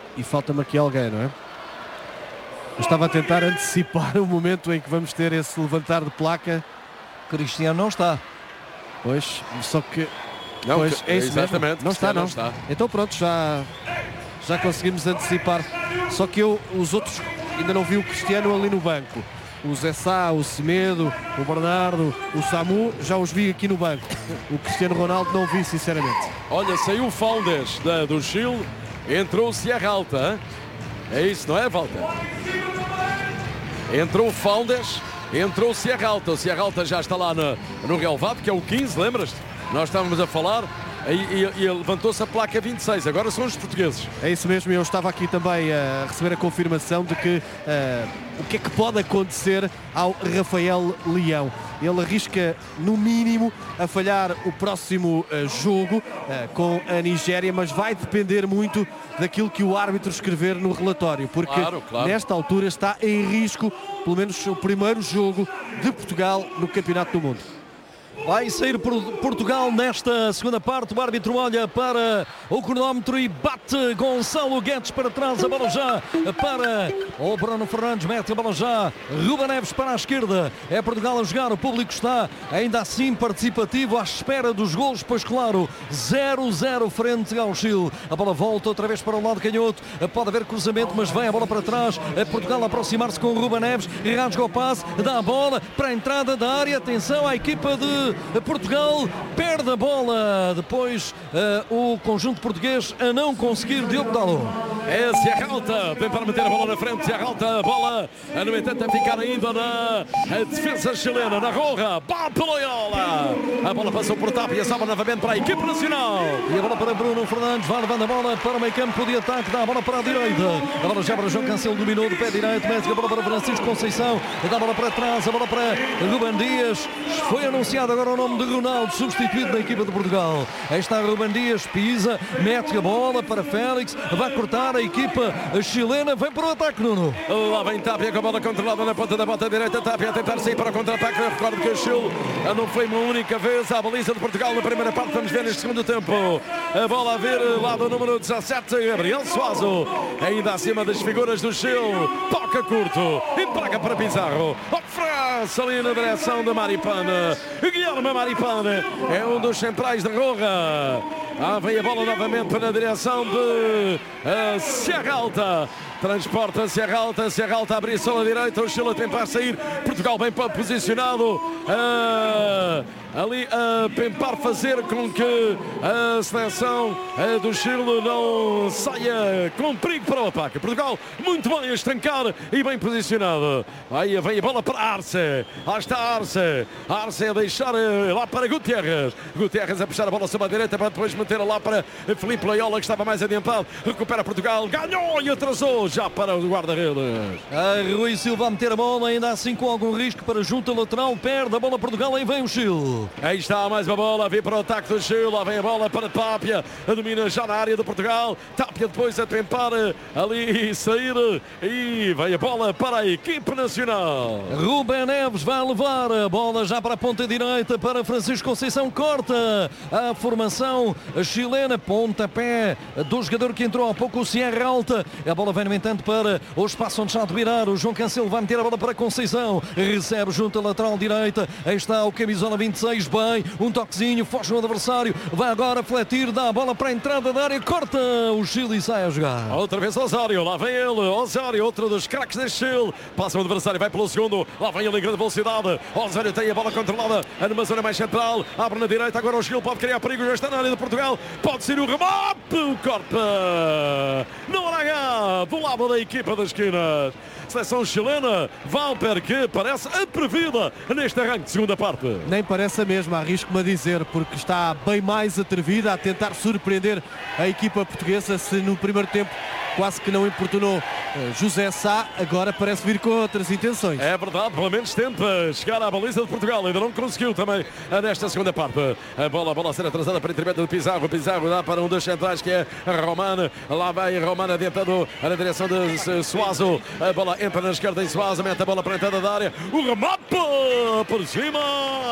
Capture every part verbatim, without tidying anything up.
e falta-me aqui alguém, não é? Eu estava a tentar antecipar o momento em que vamos ter esse levantar de placa. Cristiano não está. Pois, só que... Não, pois, que, é isso mesmo. exatamente, Não está, não. não está. Então pronto, já, já conseguimos antecipar. Só que eu, os outros, ainda não vi o Cristiano ali no banco. O Zé Sá, o Semedo, o Bernardo, o Samu, já os vi aqui no banco. O Cristiano Ronaldo não vi, sinceramente. Olha, saiu o Founders da, do Chile, entrou o Sierra Alta. Hein? É isso, não é, Walter? Entrou o Founders, entrou o Sierra Alta. O Sierra Alta já está lá no, no relevado, que é o quinze, lembras-te? Nós estávamos a falar e, e, e levantou-se a placa vinte e seis. Agora são os portugueses. É isso mesmo, eu estava aqui também a receber a confirmação de que uh, o que é que pode acontecer ao Rafael Leão. Ele arrisca, no mínimo, a falhar o próximo uh, jogo uh, com a Nigéria, mas vai depender muito daquilo que o árbitro escrever no relatório, porque claro, claro. nesta altura está em risco, pelo menos o primeiro jogo de Portugal no Campeonato do Mundo. Vai sair por Portugal nesta segunda parte. O árbitro olha para o cronómetro e bate Gonçalo Guedes para trás. A bola já para o Bruno Fernandes. Mete a bola já. Ruben Neves para a esquerda. É Portugal a jogar. O público está ainda assim participativo à espera dos golos. Pois claro, zero a zero frente ao Chile. A bola volta outra vez para o lado canhoto. Pode haver cruzamento, mas vem a bola para trás. Portugal a aproximar-se com o Ruben Neves. Rasga o passe. Dá a bola para a entrada da área. Atenção à equipa de Portugal, perde a bola. Depois uh, o conjunto português a não conseguir. Diogo Dalot. É Sierra Alta, tentar meter a bola na frente. Sierra Alta, a bola, no entanto, a ficar ainda na defesa chilena, na Roja. Loyola. A bola passou por Tapia, salva novamente para a equipe nacional. E a bola para Bruno Fernandes, vai levando a bola para o meio campo de ataque, dá a bola para a direita. A bola já para João Cancelo, dominou do pé direito, mete a bola para Francisco Conceição, dá a bola para trás, a bola para Ruben Dias. Foi anunciado agora o nome de Ronaldo, substituído na equipa de Portugal. Aí está Ruben Dias, pisa, mete a bola para Félix, vai cortar a equipa chilena, vem para o ataque, Nuno. Lá vem Tapia com a bola controlada na ponta da bota direita. Tapia a tentar sair para o contra-ataque. Eu recordo que o Chile não foi uma única vez à baliza de Portugal na primeira parte. Vamos ver neste segundo tempo. A bola a ver lá do número dezassete, Gabriel Suazo. Ainda acima das figuras do Chile. Toca curto. Empraga para Pizarro. França ali na direção da Maripana. Guilherme Maripana é um dos centrais da Roja. Ah, vem a bola novamente na direção de uh, Sierra Alta. Transporta Sierra Alta, Sierra Alta abre só a direita, o Chile a tentar sair, Portugal bem posicionado, uh, ali a tentar fazer com que a seleção uh, do Chile não saia com perigo para o ataque. Portugal muito bem a estancar e bem posicionado. Aí vem a bola para Arce, lá está Arce, Arce a deixar uh, lá para Gutierrez, Gutierrez a puxar a bola sobre a direita para depois meter lá para Filipe Loyola, que estava mais adiantado, recupera Portugal, ganhou e atrasou já para o guarda-redes. A Rui Silva a meter a bola, ainda assim com algum risco para junta lateral, perde a bola Portugal, aí vem o Chile. Aí está mais uma bola, vem para o ataque do Chile, lá vem a bola para Tapia, a domina já na área de Portugal, Tapia depois a tentar ali sair e vem a bola para a equipe nacional. Ruben Neves vai levar a bola já para a ponta direita para Francisco Conceição, corta a formação chilena, pontapé do jogador que entrou há pouco, o Sierra Alta, a bola vem no entanto para o espaço onde está de virar, o João Cancelo vai meter a bola para Conceição, recebe junto à lateral direita, aí está o camisola vinte e seis, bem, um toquezinho, foge no adversário, vai agora fletir, dá a bola para a entrada da área, corta o Chile e sai a jogar. Outra vez Osório, lá vem ele, Osório, outro dos craques deste Chile, passa o adversário, vai pelo segundo, lá vem ele em grande velocidade, Osório tem a bola controlada, numa zona mais central, abre na direita, agora o Chile pode criar perigo, já está na área de Portugal, pode ser o remate, o corta, não há do lado da equipa das esquinas. Seleção chilena, Walter, que parece atrevida neste arranque de segunda parte. Nem parece a mesma, arrisco-me a dizer, porque está bem mais atrevida a tentar surpreender a equipa portuguesa. Se no primeiro tempo quase que não importunou José Sá, agora parece vir com outras intenções. É verdade, pelo menos tenta chegar à baliza de Portugal, ainda não conseguiu também nesta segunda parte. A bola, a bola a ser atrasada para intermédio de Pizarro, Pizarro dá para um dos centrais que é Romana, lá vai Romana adiantando na direção de Suazo, a bola entra na esquerda em Suasa, mete a bola para a entrada da área. O remate por cima.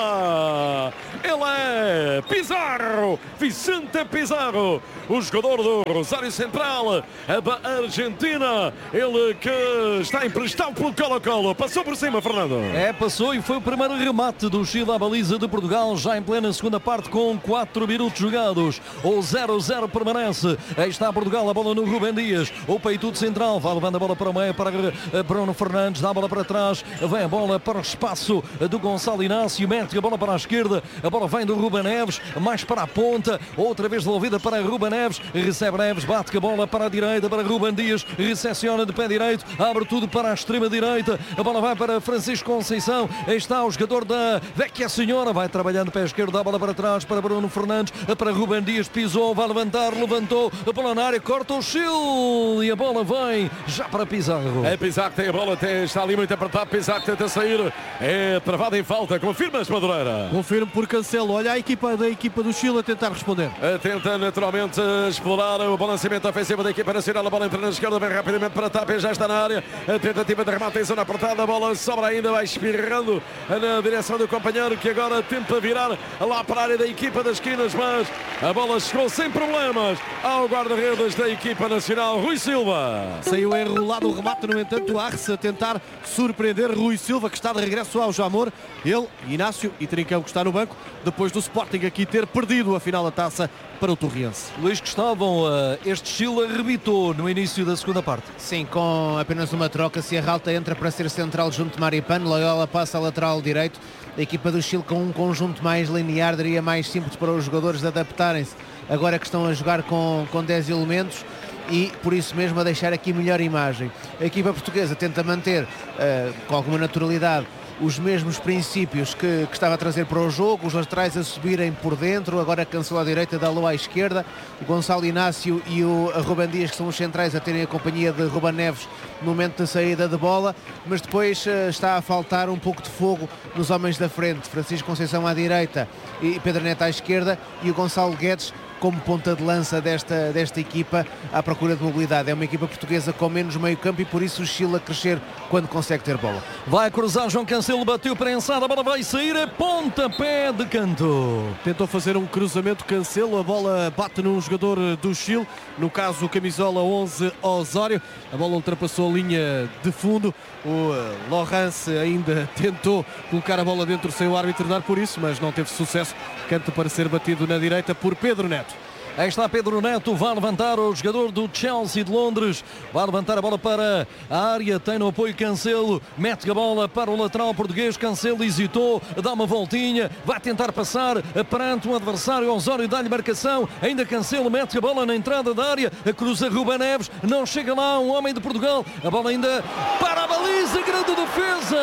Ele é Pizarro, Vicente Pizarro, o jogador do Rosário Central da Argentina. Ele que está emprestado pelo Colo-Colo. Passou por cima, Fernando. É, passou e foi o primeiro remate do Chile à baliza de Portugal, já em plena segunda parte com quatro minutos jogados. O zero a zero permanece. Aí está Portugal, a bola no Rubem Dias. O peitudo central vai levando a bola para o meio para Bruno Fernandes, dá a bola para trás, vem a bola para o espaço do Gonçalo Inácio, mete a bola para a esquerda, a bola vem do Ruben Neves, mais para a ponta, outra vez devolvida para Ruben Neves, recebe Neves, bate a bola para a direita, para Ruben Dias, recepciona de pé direito, abre tudo para a extrema direita, a bola vai para Francisco Conceição, aí está o jogador da Vecchia Senhora, vai trabalhando pé esquerdo, dá a bola para trás para Bruno Fernandes, para Ruben Dias, pisou, vai levantar, levantou, a bola na área, corta o Chile e a bola vem já para Pizarro. É Pizarro que tem a bola, tem, está ali muito apertado, Pizarro tenta sair, é travado em falta, confirmas, Madureira? Confirmo por Cancelo, olha a equipa da equipa do Chile a tentar responder. Tenta naturalmente explorar o balanceamento ofensivo da equipa nacional, a bola entra na esquerda, vem rapidamente para Tapia, já está na área, a tentativa de remate em zona apertada, a bola sobra ainda, vai espirrando na direção do companheiro que agora tenta virar lá para a área da equipa das esquinas, mas a bola chegou sem problemas ao guarda-redes da equipa nacional, Rui Silva. Saiu enrolado o remate, no entanto, Arce a tentar surpreender Rui Silva, que está de regresso ao Jamor. Ele, Inácio e Trincão, que está no banco, depois do Sporting aqui ter perdido a final da taça para o Torriense. Luís Cristóvão, este Chile arrebitou no início da segunda parte. Sim, com apenas uma troca, Sierralta entra para ser central junto de Maripano, Loyola passa a lateral direito. A equipa do Chile com um conjunto mais linear, diria mais simples para os jogadores adaptarem-se, agora que estão a jogar com, com dez elementos, e por isso mesmo a deixar aqui melhor imagem. A equipa portuguesa tenta manter uh, com alguma naturalidade os mesmos princípios que, que estava a trazer para o jogo, os laterais a subirem por dentro, agora Cancelo à direita, Dalot à esquerda, o Gonçalo Inácio e o Ruben Dias, que são os centrais, a terem a companhia de Ruben Neves no momento da saída de bola, mas depois uh, está a faltar um pouco de fogo nos homens da frente, Francisco Conceição à direita e Pedro Neto à esquerda, e o Gonçalo Guedes como ponta de lança desta, desta equipa à procura de mobilidade. É uma equipa portuguesa com menos meio campo e por isso o Chile a crescer quando consegue ter bola. Vai cruzar João Cancelo, bateu prensado, a bola vai sair, é pontapé de canto. Tentou fazer um cruzamento Cancelo, a bola bate num jogador do Chile, no caso o camisola onze Osório, a bola ultrapassou a linha de fundo, o Laurence ainda tentou colocar a bola dentro sem o árbitro dar por isso, mas não teve sucesso, canto para ser batido na direita por Pedro Neto. Aí está Pedro Neto, vai levantar o jogador do Chelsea de Londres, vai levantar a bola para a área, tem no apoio Cancelo, mete a bola para o lateral português, Cancelo hesitou, dá uma voltinha, vai tentar passar perante um adversário, Osório dá-lhe marcação, ainda Cancelo mete a bola na entrada da área, cruza Ruben Neves, não chega lá um homem de Portugal, a bola ainda para a baliza, grande defesa,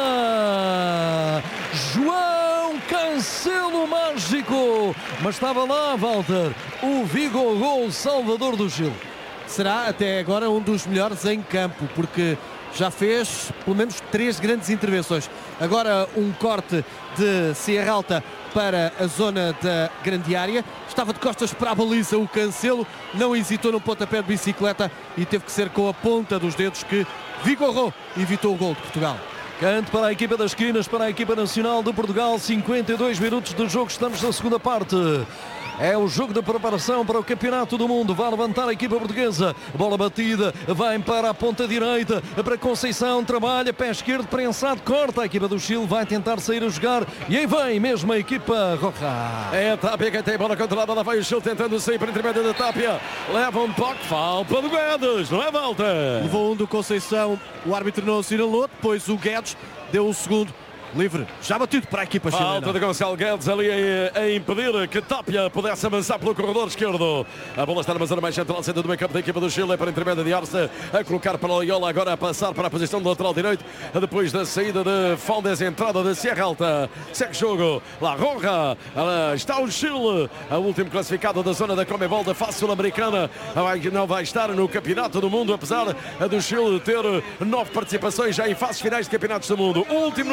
João Cancelo mágico, mas estava lá, Walter, o Vigorou, Salvador do Chile. Será até agora um dos melhores em campo, porque já fez pelo menos três grandes intervenções. Agora um corte de Sierralta para a zona da grande área. Estava de costas para a baliza o Cancelo, não hesitou no pontapé de bicicleta e teve que ser com a ponta dos dedos que Vigorou evitou o gol de Portugal. Canto para a equipa das esquinas, para a equipa nacional de Portugal, cinquenta e dois minutos de jogo, estamos na segunda parte. É o jogo de preparação para o Campeonato do Mundo. Vai levantar a equipa portuguesa. Bola batida, vai para a ponta direita, para Conceição, trabalha, pé esquerdo, prensado, corta. A equipa do Chile vai tentar sair a jogar. E aí vem mesmo a equipa roja. É a Tapia quem tem bola controlada. Lá vai o Chile tentando sair para intermédio da Tapia. Leva um toque, falta do Guedes, não é, Walter? Levou um do Conceição, o árbitro não assinalou, depois o Guedes deu um segundo. Livre, já batido para a equipa chilena. Falta de Gonçalo Guedes ali a, a impedir que Tapia pudesse avançar pelo corredor esquerdo. A bola está numa zona mais central, centro do meio campo da equipa do Chile, é para a intermédio de Arce, a colocar para o Loyola, agora a passar para a posição do lateral direito, depois da saída de Fondes, entrada de Sierralta. Segue jogo, La Roja, está o Chile, a último classificado da zona da Conmebol da fase sul-americana, não vai estar no Campeonato do Mundo, apesar do Chile ter nove participações já em fases finais de Campeonatos do Mundo. O último no Brasil.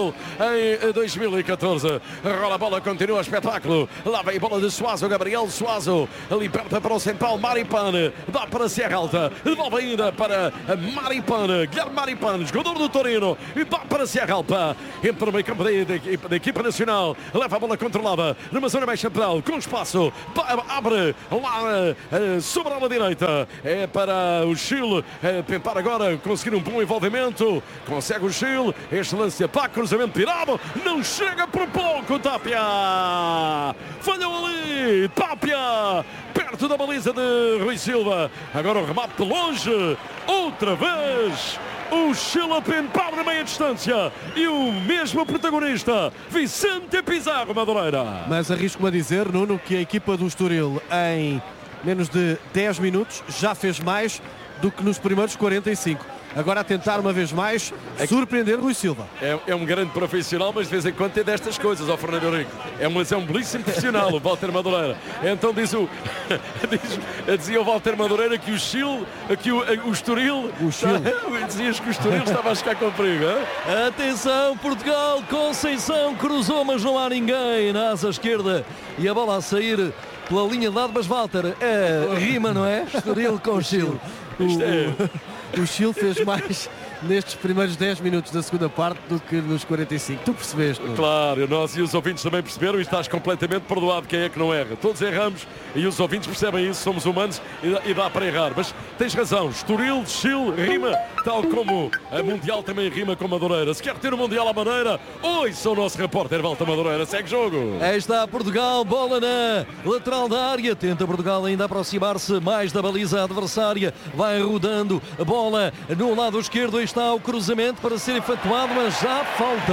Portugal em dois mil e catorze. Rola a bola, continua o espetáculo. Lá vem a bola de Suazo, Gabriel Suazo. Liberta para o central, Maripane. Dá para Serra Alta. Devolve ainda para Maripane. Guilherme Maripane, jogador do Torino. E dá para Serra Alta. Entra no meio campo da, da, da equipa nacional. Leva a bola controlada numa zona mais central, com espaço. Abre lá sobre a ala direita. É para o Chile tentar agora conseguir um bom envolvimento. Consegue o Chile. Excelência para cruzamento tirado. Não chega por pouco, Tapia. Falhou ali. Tapia. Perto da baliza de Rui Silva. Agora o remate de longe. Outra vez. O Chile para na meia distância. E o mesmo protagonista, Vicente Pizarro, Madureira. Mas arrisco-me a dizer, Nuno, que a equipa do Estoril em menos de dez minutos já fez mais do que nos primeiros quarenta e cinco. Agora a tentar uma vez mais surpreender Rui Silva. É, é um grande profissional, mas de vez em quando tem destas coisas, ó Fernando Henrique. É um, é um belíssimo profissional, o Walter Madureira. Então diz o, diz, dizia o Walter Madureira que o Chile, que o, o Estoril, o Chile. dizias que o Estoril estava a chegar com perigo. Hein? Atenção, Portugal, Conceição cruzou, mas não há ninguém na asa esquerda. E a bola a sair pela linha de lado, mas Walter, é, rima, não é? Estoril com o Chile. Isto é... O Chile fez mais nestes primeiros dez minutos da segunda parte do que nos quarenta e cinco. Tu percebeste? Não? Claro, nós e os ouvintes também perceberam e estás completamente perdoado. Quem é que não erra? Todos erramos e os ouvintes percebem isso. Somos humanos e dá para errar. Mas tens razão. Estoril, Chile, rima, tal como a Mundial também rima com Madureira. Se quer ter o Mundial à maneira, ouça o nosso repórter Walter Madureira. Segue jogo. Aí está Portugal, bola na lateral da área. Tenta Portugal ainda aproximar-se mais da baliza adversária. Vai rodando a bola no lado esquerdo. Aí está o cruzamento para ser efetuado, mas já falta.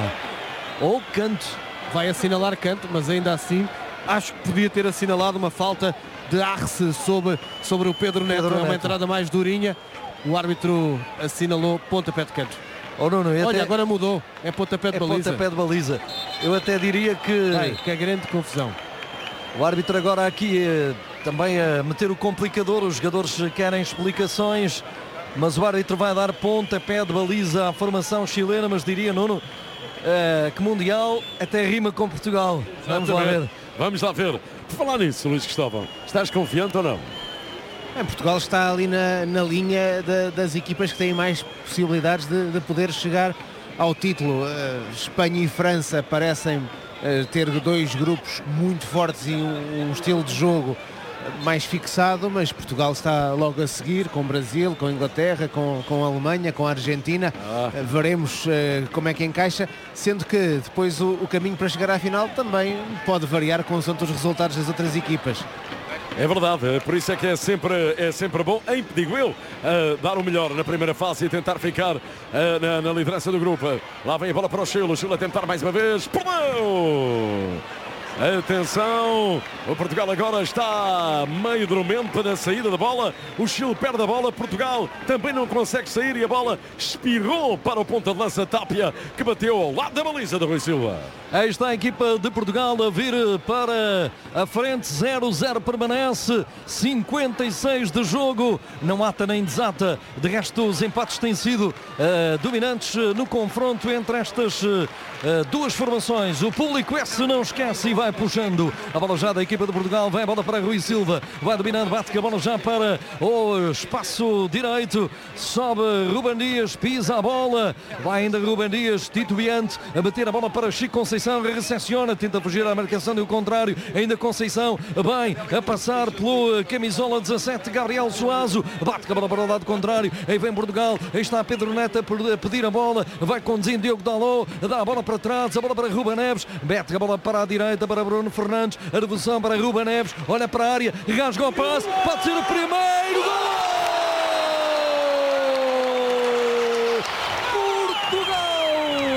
Ou canto. Vai assinalar canto, mas ainda assim acho que podia ter assinalado uma falta de Arce sobre, sobre o Pedro Neto. Pedro é uma Neto. Entrada mais durinha. O árbitro assinalou pontapé de canto. Oh, não, não, Olha, até... agora mudou. É pontapé de é baliza. Pontapé de baliza. Eu até diria que... Ai, que é grande confusão. O árbitro agora aqui eh, também a meter o complicador. Os jogadores querem explicações, mas o árbitro vai dar pontapé de baliza à formação chilena, mas diria, Nuno, uh, que Mundial até rima com Portugal. Vamos lá ver. Vamos lá ver. Por falar nisso, Luís Cristóvão, estás confiante ou não? É, Portugal está ali na, na linha de, das equipas que têm mais possibilidades de, de poder chegar ao título. Uh, Espanha e França parecem uh, ter dois grupos muito fortes e um, um estilo de jogo mais fixado, mas Portugal está logo a seguir com o Brasil, com a Inglaterra, com, com a Alemanha, com a Argentina. Ah. Veremos uh, como é que encaixa, sendo que depois o, o caminho para chegar à final também pode variar com os outros resultados das outras equipas. É verdade, por isso é que é sempre, é sempre bom, em, digo eu, uh, dar o melhor na primeira fase e tentar ficar uh, na, na liderança do grupo. Lá vem a bola para o Chile, o Chile a tentar mais uma vez, perdeu! Atenção, o Portugal agora está meio dormente na saída da bola, o Chile perde a bola, Portugal também não consegue sair e a bola espirrou para o ponta de lança Tapia, que bateu ao lado da baliza de Rui Silva. Aí está a equipa de Portugal a vir para a frente, zero a zero permanece, cinquenta e seis de jogo, não ata nem desata, de resto os empates têm sido uh, dominantes no confronto entre estas uh, duas formações. O público esse não esquece e vai puxando a bola já da equipa de Portugal, vai a bola para Rui Silva, vai dominando, bate a bola já para o espaço direito, sobe Ruben Dias, pisa a bola, vai ainda Ruben Dias, titubeante, a bater a bola para Chico Conceição, recepciona, tenta fugir à marcação do contrário, ainda Conceição, bem, a passar pelo camisola dezassete, Gabriel Suazo, bate a bola para o lado contrário, aí vem Portugal, aí está Pedro Neto a pedir a bola, vai conduzindo Diogo Dalot, dá a bola para trás, a bola para Ruben Neves, mete a bola para a direita, para Bruno Fernandes, a devolução para Ruben Neves, olha para a área, rasga o passe, pode ser o primeiro gol! Portugal!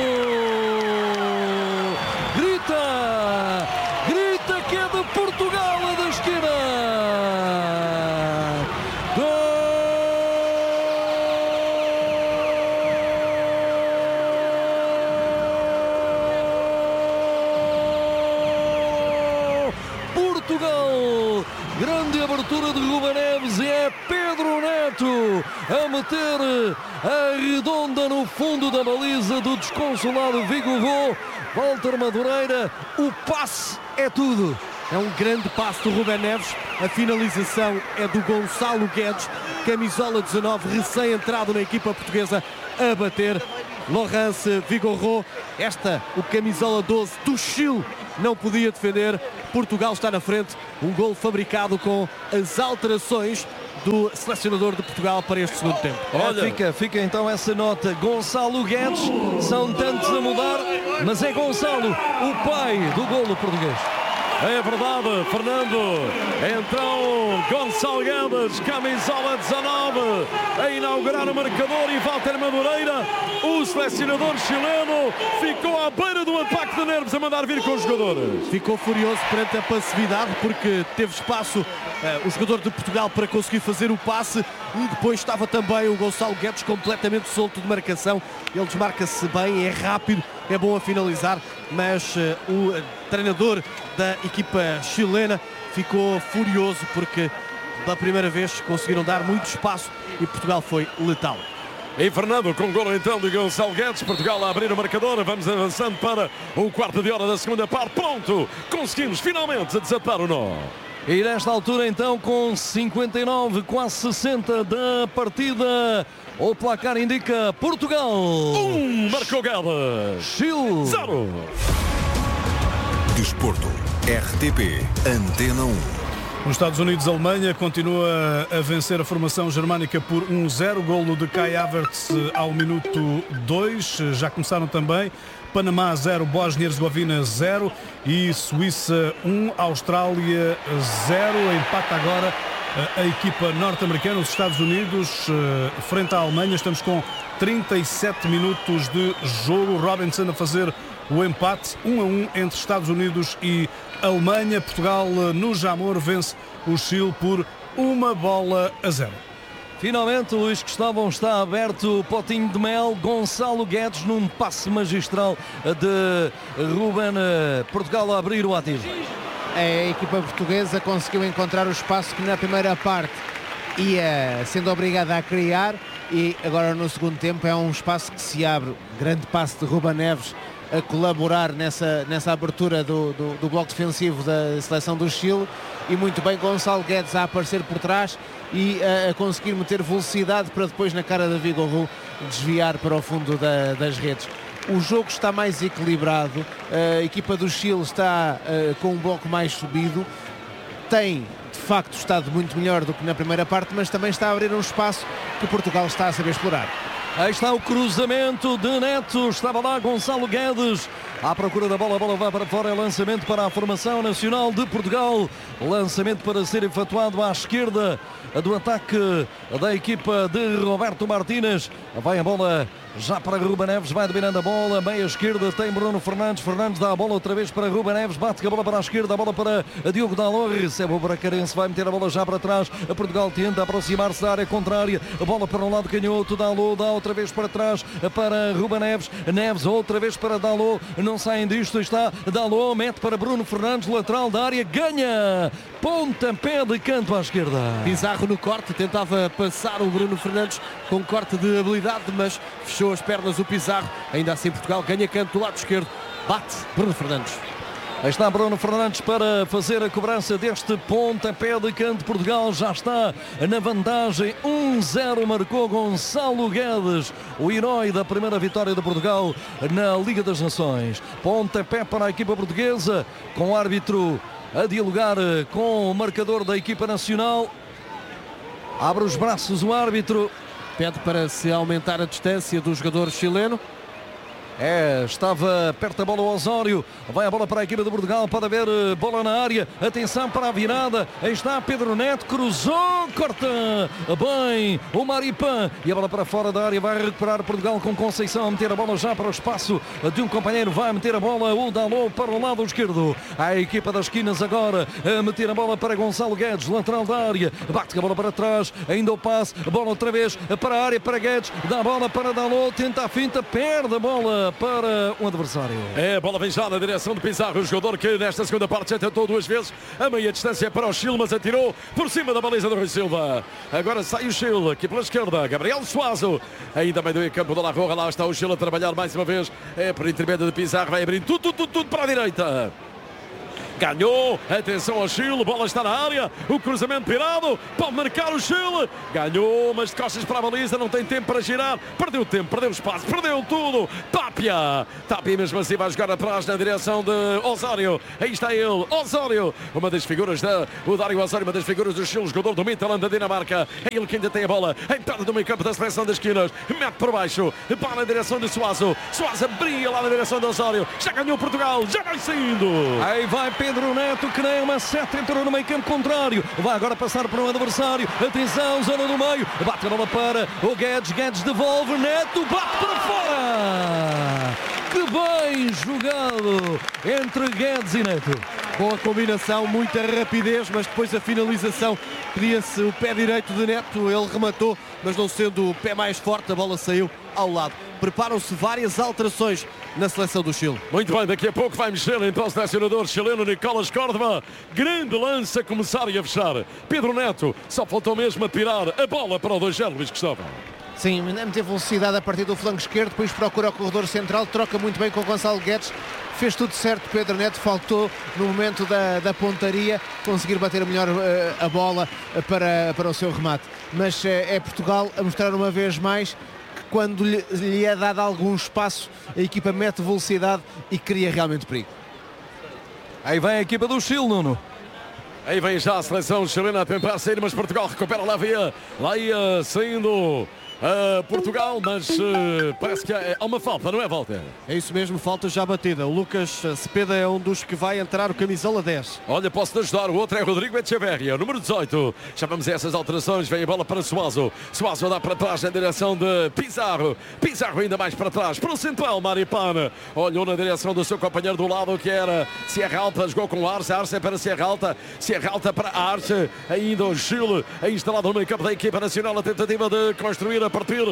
Grita! Grita que é de Portugal, a da esquerda! Portugal, grande abertura de Ruben Neves e é Pedro Neto Neto a meter a redonda no fundo da baliza do desconsolado Vigorô. Walter Madureira, o passe é tudo. É um grande passe do Ruben Neves. A finalização é do Gonçalo Guedes, camisola dezanove, recém-entrado na equipa portuguesa, a bater Laurence Vigorô. Esta, o camisola doze do Chile, não podia defender. Portugal está na frente. Um gol fabricado com as alterações do selecionador de Portugal para este segundo tempo. Olha, fica, fica então essa nota. Gonçalo Guedes, são tantos a mudar, mas é Gonçalo, o pai do golo português. É verdade, Fernando. Então, Gonçalo Guedes, camisola dezanove, a inaugurar o marcador, e Walter Madureira, o selecionador chileno, ficou à beira do ataque de nervos a mandar vir com os jogadores. Ficou furioso perante a passividade, porque teve espaço uh, o jogador de Portugal para conseguir fazer o passe, e depois estava também o Gonçalo Guedes completamente solto de marcação. Ele desmarca-se bem, é rápido, é bom a finalizar, mas uh, o uh, treinador da equipa chilena ficou furioso porque pela primeira vez conseguiram dar muito espaço e Portugal foi letal. E Fernando, com golo então de Gonçalo Guedes, Portugal a abrir o marcador. Vamos avançando para o quarto de hora da segunda parte. Pronto, conseguimos finalmente desatar o nó. E nesta altura então, com cinquenta e nove, quase sessenta da partida, o placar indica Portugal um, marcou Guedes, Chile zero. Desporto, R T P, Antena um. Nos Estados Unidos, a Alemanha continua a vencer a formação germânica por um zero, golo de Kai Havertz ao minuto dois. Já começaram também Panamá zero, Bósnia e Herzegovina zero e Suíça um, Austrália zero. Empata agora a equipa norte-americana, os Estados Unidos, frente à Alemanha. Estamos com trinta e sete minutos de jogo. Robinson a fazer o empate, um a um entre Estados Unidos e Alemanha. Portugal no Jamor vence o Chile por uma bola a zero. Finalmente, Luís Cristóvão, está aberto o potinho de mel. Gonçalo Guedes num passe magistral de Ruben. Portugal a abrir o ativo. A equipa portuguesa conseguiu encontrar o espaço que na primeira parte ia sendo obrigada a criar, e agora no segundo tempo é um espaço que se abre. Grande passe de Ruben Neves a colaborar nessa, nessa abertura do, do, do bloco defensivo da seleção do Chile, e muito bem Gonçalo Guedes a aparecer por trás e a, a conseguir meter velocidade para depois, na cara da Vigorô, desviar para o fundo da, das redes. O jogo está mais equilibrado, a equipa do Chile está uh, com um bloco mais subido, tem de facto estado muito melhor do que na primeira parte, mas também está a abrir um espaço que Portugal está a saber explorar. Aí está o cruzamento de Neto, estava lá Gonçalo Guedes à procura da bola, a bola vai para fora, é lançamento para a formação nacional de Portugal, lançamento para ser efetuado à esquerda do ataque da equipa de Roberto Martínez. Vai a bola já para Ruben Neves, vai dominando a bola, meia esquerda tem Bruno Fernandes, Fernandes dá a bola outra vez para Ruben Neves, bate a bola para a esquerda, a bola para Diogo Dalot, recebe o Bracarense, vai meter a bola já para trás, a Portugal tenta aproximar-se da área contrária, a bola para um lado canhoto, Dalot dá outra vez para trás para Ruben Neves, Neves outra vez para Dalot, não saem disto, está Dalot, mete para Bruno Fernandes, lateral da área, ganha, pontapé de canto à esquerda. Pizarro no corte, tentava passar o Bruno Fernandes com corte de habilidade, mas fechou as pernas o Pizarro. Ainda assim Portugal ganha canto do lado esquerdo, bate Bruno Fernandes. Aí está Bruno Fernandes para fazer a cobrança deste pontapé de canto. Portugal já está na vantagem, um zero, marcou Gonçalo Guedes, o herói da primeira vitória de Portugal na Liga das Nações. Pontapé para a equipa portuguesa, com o árbitro a dialogar com o marcador da equipa nacional. Abre os braços o árbitro, pede para se aumentar a distância do jogador chileno. É, estava perto da bola o Osório, vai a bola para a equipa de Portugal, pode haver bola na área, atenção para a virada, aí está Pedro Neto, cruzou, corta bem o Maripan, e a bola para fora da área, vai recuperar Portugal com Conceição, a meter a bola já para o espaço de um companheiro, vai meter a bola o Dalot para o lado esquerdo, a equipa das esquinas agora, a meter a bola para Gonçalo Guedes, lateral da área, bate a bola para trás, ainda o passe, a bola outra vez para a área, para Guedes, dá a bola para Dalot, tenta a finta, perde a bola bola para um adversário. É, a bola vem já na direção de Pizarro, o jogador que nesta segunda parte já tentou duas vezes a meia distância para o Chile, mas atirou por cima da baliza do Rui Silva. Agora sai o Chile, aqui pela esquerda, Gabriel Suazo, ainda meio do campo da La Roja, lá está o Chile a trabalhar mais uma vez, é por intermédio de Pizarro, vai abrir tudo, tudo, tudo, tudo para a direita. Ganhou, atenção ao Chile, bola está na área, o cruzamento pirado, pode marcar o Chile, ganhou, mas de costas para a baliza, não tem tempo para girar, perdeu tempo, perdeu espaço, perdeu tudo, Tapia, Tapia mesmo assim vai jogar atrás na direção de Osório, aí está ele, Osório, uma das figuras da, o Dário Osório, uma das figuras do Chile, jogador do Midtjylland da Dinamarca, é ele que ainda tem a bola, a entrada do meio campo da seleção das esquinas, mete por baixo, para na direção de Suazo, Suazo abria lá na direção de Osório, já ganhou Portugal, já vai saindo. Aí vai Pedro Neto, que nem uma seta, entrou no meio campo contrário, vai agora passar para um adversário, atenção, zona do meio, bate a bola para o Guedes, Guedes devolve, Neto bate para fora, que bem jogado entre Guedes e Neto. Boa combinação, muita rapidez, mas depois a finalização pedia-se o pé direito de Neto, ele rematou, mas não sendo o pé mais forte, a bola saiu ao lado. Preparam-se várias alterações na seleção do Chile. Muito bem, daqui a pouco vai mexer então o selecionador chileno Nicolás Córdoba. Grande lance a começar e a fechar. Pedro Neto só faltou mesmo a tirar a bola para o dois zero, Luís Cristóvão. Sim, meter velocidade a partir do flanco esquerdo, depois procura o corredor central, troca muito bem com o Gonçalo Guedes. Fez tudo certo, Pedro Neto, faltou no momento da, da pontaria conseguir bater melhor uh, a bola para, para o seu remate. Mas uh, é Portugal a mostrar uma vez mais que quando lhe, lhe é dado algum espaço, a equipa mete velocidade e cria realmente perigo. Aí vem a equipa do Chile, Nuno. Aí vem já a seleção chilena a tentar sair, mas Portugal recupera lá via, lá ia saindo a Portugal, mas uh, parece que há, há uma falta, não é, Walter? É isso mesmo, falta já batida. O Lucas Cepeda é um dos que vai entrar o camisola dez. Olha, posso-te ajudar, o outro é Rodrigo Echeverria, número dezoito. Chamamos a essas alterações, vem a bola para Suazo. Suazo dá para trás na direção de Pizarro. Pizarro ainda mais para trás, para o central, Maripana. Olhou na direção do seu companheiro do lado, que era Sierra Alta, jogou com Arce, Arce é para Sierra Alta, Sierra Alta para Arce. Ainda o Chile, aí instalado no meio campo da equipa nacional, a tentativa de construir a partir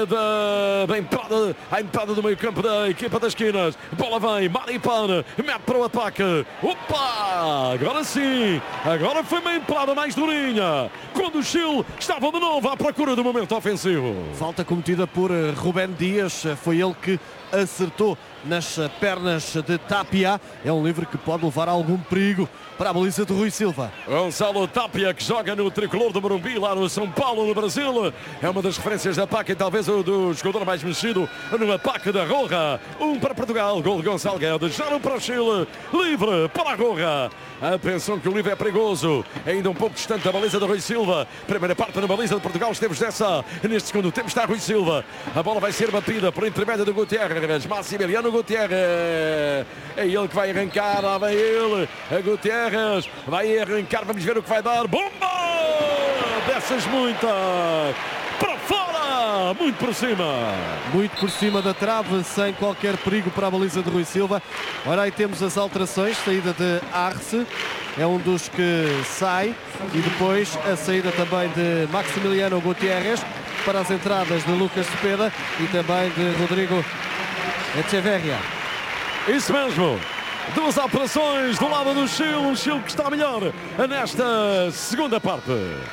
da, da entrada, a entrada do meio campo da equipa das esquinas. Bola vem, Maripana, mete para o ataque. Opa! Agora sim, agora foi uma entrada mais durinha, quando o Chile estava de novo à procura do momento ofensivo. Falta cometida por Rubén Dias, foi ele que acertou nas pernas de Tapia. É um livre que pode levar a algum perigo para a baliza de Rui Silva. Gonçalo Tapia, que joga no tricolor do Morumbi, lá no São Paulo, no Brasil. É uma das referências de ataque e talvez o do jogador mais mexido no ataque da Roja. Um para Portugal, gol de Gonçalo Guedes. Já no para o Chile, livre para a Roja. Atenção que o livre é perigoso. Ainda um pouco distante da baliza de Rui Silva. Primeira parte na baliza de Portugal, esteve dessa. Neste segundo tempo está Rui Silva. A bola vai ser batida por intermédio do Gutierrez. Maximiliano Gutierrez. É ele que vai arrancar, lá vem ele. A Gutierrez vai arrancar, vamos ver o que vai dar. Bomba! Dessas muitas! Para fora! Muito por cima! Muito por cima da trave, sem qualquer perigo para a baliza de Rui Silva. Ora, aí temos as alterações. Saída de Arce, é um dos que sai. E depois a saída também de Maximiliano Gutierrez para as entradas de Lucas Cepeda e também de Rodrigo Echeverria. Isso mesmo! Duas alterações do lado do Chile, um Chile que está melhor nesta segunda parte.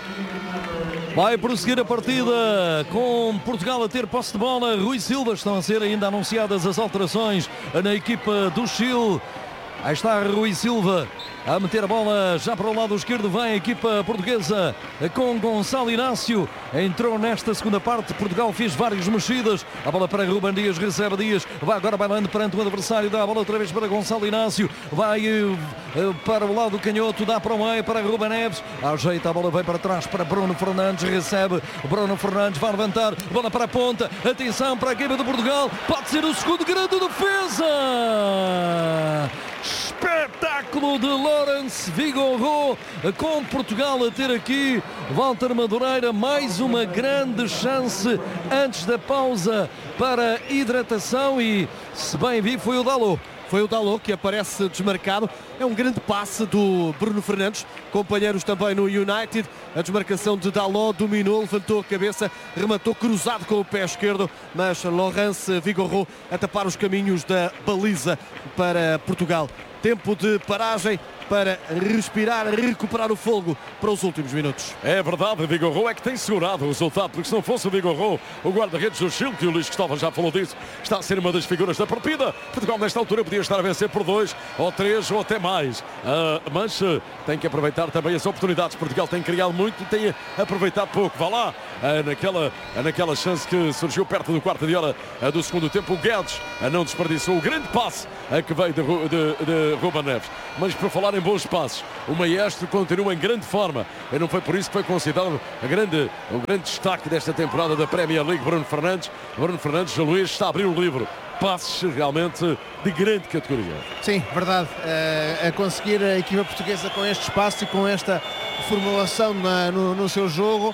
Vai prosseguir a partida com Portugal a ter posse de bola. Rui Silva, estão a ser ainda anunciadas as alterações na equipa do Chile. Aí está Rui Silva a meter a bola já para o lado esquerdo. Vem a equipa portuguesa com Gonçalo Inácio. Entrou nesta segunda parte. Portugal fez várias mexidas. A bola para Rubén Dias, recebe Dias. Vai agora bailando perante o adversário. Dá a bola outra vez para Gonçalo Inácio. Vai uh, uh, para o lado do canhoto. Dá para o meio para Rubén Neves. Ajeita a bola, vem para trás para Bruno Fernandes. Recebe Bruno Fernandes. Vai levantar. Bola para a ponta. Atenção para a equipa de Portugal. Pode ser o segundo grande defesa. Espetáculo de Lawrence Vigorot, com Portugal a ter aqui Walter Madureira, mais uma grande chance antes da pausa para hidratação e, se bem vi, foi o Dalot. foi o Dalot que aparece desmarcado. É um grande passe do Bruno Fernandes, companheiros também no United. A desmarcação de Dalot, dominou, levantou a cabeça, rematou cruzado com o pé esquerdo, mas Laurence Vigouroux a tapar os caminhos da baliza para Portugal. Tempo de paragem para respirar, recuperar o fogo para os últimos minutos. É verdade, Vigouroux é que tem segurado o resultado, porque se não fosse o Vigouroux, o guarda-redes do Chile, que o Luís Cristóvão já falou disso, está a ser uma das figuras da partida. Portugal nesta altura podia estar a vencer por dois, ou três, ou até mais. Uh, mas uh, tem que aproveitar também as oportunidades. Portugal tem criado muito e tem aproveitado pouco. Vá lá, uh, naquela, uh, naquela chance que surgiu perto do quarto de hora uh, do segundo tempo, o Guedes uh, não desperdiçou o grande passe uh, que veio de, de, de Ruben Neves. Mas por falar em bons passos, o maestro continua em grande forma e não foi por isso que foi considerado a grande, o grande destaque desta temporada da Premier League. Bruno Fernandes, Bruno Fernandes, Luís, está a abrir o livro. Passos realmente de grande categoria. Sim, verdade. Uh, a conseguir a equipa portuguesa com este espaço e com esta formulação na, no, no seu jogo,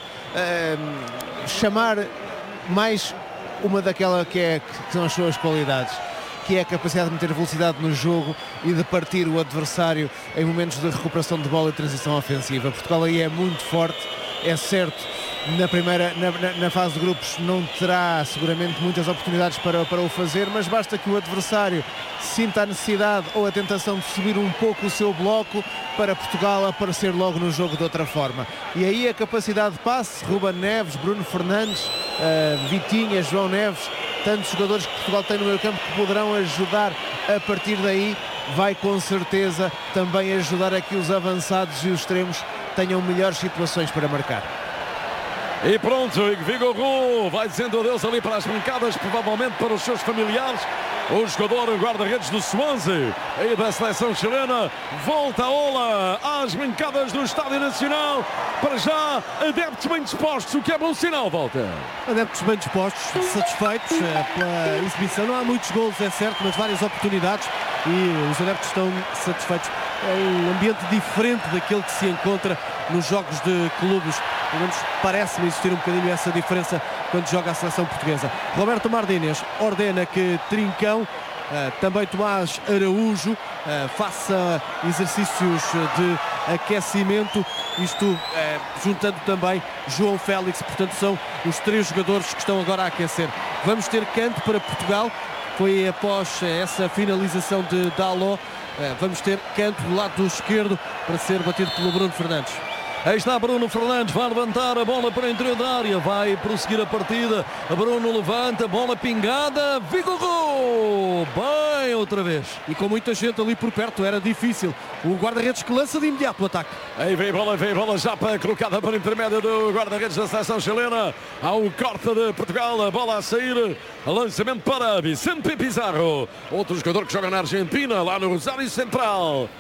uh, chamar mais uma daquela que, é, que são as suas qualidades, que é a capacidade de meter velocidade no jogo e de partir o adversário em momentos de recuperação de bola e transição ofensiva. Portugal aí é muito forte, é certo, na primeira na, na, na fase de grupos não terá seguramente muitas oportunidades para, para o fazer, mas basta que o adversário sinta a necessidade ou a tentação de subir um pouco o seu bloco para Portugal aparecer logo no jogo de outra forma. E aí a capacidade de passe, Ruben Neves, Bruno Fernandes, uh, Vitinha, João Neves, tantos jogadores que Portugal tem no meio campo que poderão ajudar a partir daí, vai com certeza também ajudar a que os avançados e os extremos tenham melhores situações para marcar. E pronto, Vigouroux vai dizendo adeus ali para as bancadas, provavelmente para os seus familiares. O jogador guarda-redes do Swansea e da seleção chilena volta a ola às bancadas do Estádio Nacional. Para já, adeptos bem dispostos, o que é bom sinal, volta. Adeptos bem dispostos, satisfeitos pela exibição. Não há muitos golos, é certo, mas várias oportunidades e os adeptos estão satisfeitos. É um ambiente diferente daquele que se encontra nos jogos de clubes. Pelo menos parece-me existir um bocadinho essa diferença quando joga a seleção portuguesa. Roberto Martínez ordena que Trincão, uh, também Tomás Araújo, uh, faça exercícios de aquecimento, isto uh, juntando também João Félix. Portanto, são os três jogadores que estão agora a aquecer. Vamos ter canto para Portugal. Foi após essa finalização de Dalot. Uh, vamos ter canto do lado esquerdo para ser batido pelo Bruno Fernandes. Aí está Bruno Fernandes, vai levantar a bola para o interior da área, vai prosseguir a partida. Bruno levanta, bola pingada, Vigouroux, bem outra vez. E com muita gente ali por perto, era difícil. O guarda-redes que lança de imediato o ataque. Aí vem a bola, vem a bola já para, colocada para intermédio do guarda-redes da seleção chilena. Há um corte de Portugal, a bola a sair. Lançamento para Vicente Pizarro, outro jogador que joga na Argentina, lá no Rosário Central.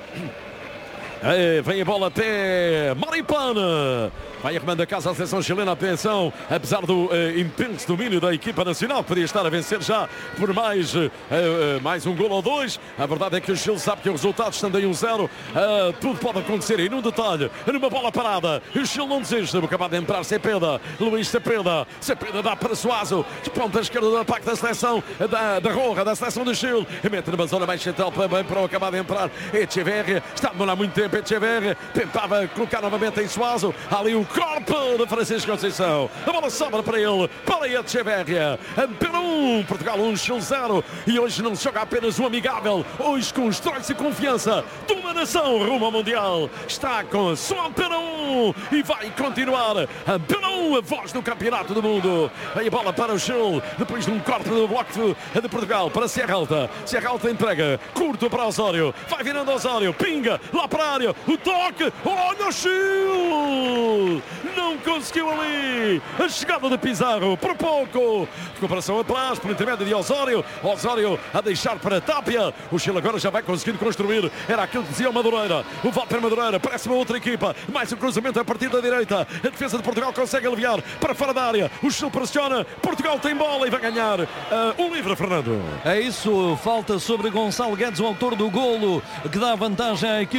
Aí, vem a bola até Maripana. Vai arrumando a casa a seleção chilena. Atenção, apesar do uh, intenso domínio da equipa nacional, podia estar a vencer já por mais, uh, uh, mais um gol ou dois. A verdade é que o Chile sabe que o resultado estando em um zero, uh, tudo pode acontecer. E num detalhe, numa bola parada, o Chile não desiste. Acabado de entrar Cepeda, Luís Cepeda. Cepeda dá para Suazo, de ponta esquerda do ataque da seleção da, da Roja, da seleção do Chile. Mete numa zona mais central também para o acabar de entrar Echeverri. Está a demorar muito tempo. Echeverri tentava colocar novamente em Suazo. Ali o corpo de Francisco Conceição. A bola sobra para ele, para Echeverri. Antena um, Portugal um, Chile zero. E hoje não se joga apenas um amigável. Hoje constrói-se confiança de uma nação rumo ao Mundial. Está com a sua Antena um e vai continuar. Antena um, a voz do campeonato do mundo. Aí a bola para o Chile, depois de um corte do bloco de, de Portugal para Serra Alta. Serra Alta entrega, curto para Osório. Vai virando Osório, pinga lá para a área. O toque, olha o Chile! Não conseguiu ali a chegada de Pizarro, por pouco. Recuperação atrás, por intermédio de Osório. Osório a deixar para Tapia. O Chile agora já vai conseguindo construir. Era aquilo que dizia o Madureira. O Walter Madureira, parece uma outra equipa. Mais um cruzamento a partir da direita. A defesa de Portugal consegue aliviar para fora da área. O Chile pressiona. Portugal tem bola e vai ganhar uh, um livre, Fernando. É isso, falta sobre Gonçalo Guedes, o autor do golo, que dá vantagem à equipa da esquerda.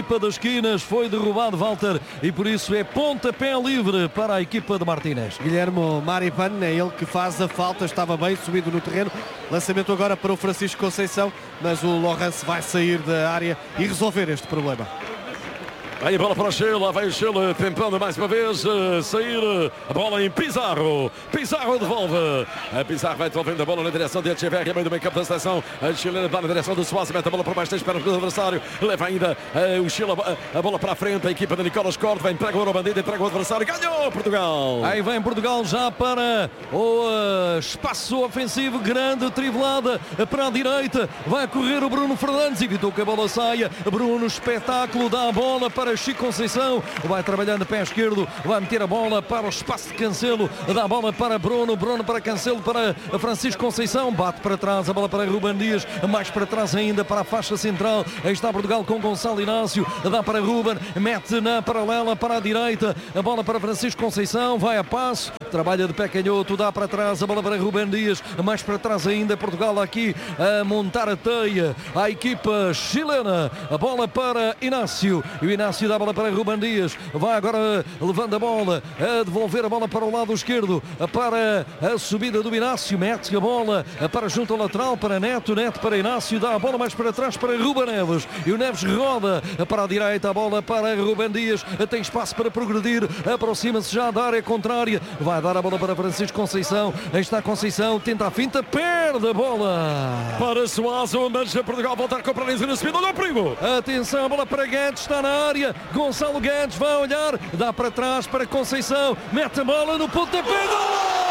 esquinas, foi derrubado Walter e por isso é pontapé livre para a equipa de Martínez. Guilherme Maripan, é ele que faz a falta, estava bem subido no terreno. Lançamento agora para o Francisco Conceição, mas o Lawrence vai sair da área e resolver este problema. Aí a bola para o Chile, lá vai o Chile tentando mais uma vez uh, sair a bola em Pizarro. Pizarro devolve. A Pizarro vai devolvendo a bola na direção de Echeverri, meio do meio campo da seleção. A Chile vai na direção do Suárez, mete a bola para baixo, tem espera do adversário. Leva ainda uh, o Chile a, a bola para a frente. A equipa de Nicolas Córdoba entrega o ouro bandido, entrega o adversário. Ganhou Portugal. Aí vem Portugal já para o uh, espaço ofensivo grande, trivelada para a direita. Vai correr o Bruno Fernandes, evitou que a bola saia. Bruno, espetáculo, dá a bola para Chico Conceição, vai trabalhando pé esquerdo, vai meter a bola para o espaço de Cancelo, dá a bola para Bruno, Bruno para Cancelo, para Francisco Conceição, bate para trás, a bola para Ruben Dias, mais para trás ainda para a faixa central. Aí está Portugal com Gonçalo Inácio, dá para Ruben, mete na paralela para a direita, a bola para Francisco Conceição, vai a passo, trabalha de pé canhoto, dá para trás, a bola para Ruben Dias, mais para trás ainda Portugal aqui a montar a teia, a equipa chilena, a bola para Inácio, e o Inácio dá a bola para Ruben Dias, vai agora levando a bola, a devolver a bola para o lado esquerdo, para a subida do Inácio, mete a bola para junto ao lateral, para Neto, Neto para Inácio, dá a bola mais para trás para Ruben Neves, e o Neves roda para a direita, a bola para Ruben Dias, tem espaço para progredir, aproxima-se já da área contrária, vai dar a bola para Francisco Conceição, aí está Conceição, tenta a finta, perde a bola para Suazo, mas Portugal volta a comprar em zona subida, olha o perigo. Atenção, a bola para Guedes, está na área, Gonçalo Guedes vai olhar, dá para trás para Conceição, mete a bola no pontapé, gol!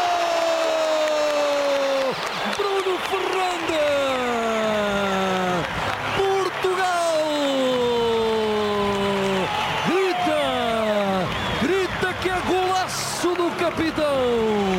Bruno Fernandes! Portugal! Grita! Grita que é golaço do capitão!